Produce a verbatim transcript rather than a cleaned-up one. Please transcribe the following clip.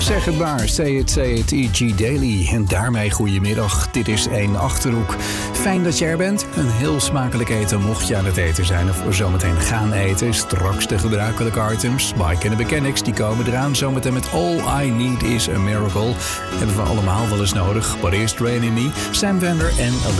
Zeg het maar, say it, say it, E G Daily. En daarmee goedemiddag, dit is één Achterhoek. Fijn dat je er bent. Een heel smakelijk eten mocht je aan het eten zijn of zometeen gaan eten. Straks de gebruikelijke items. Mike en de Mechanics, die komen eraan. Zometeen met All I Need Is A Miracle. Hebben we allemaal wel eens nodig. But eerst Rain In Me, Sam Vender en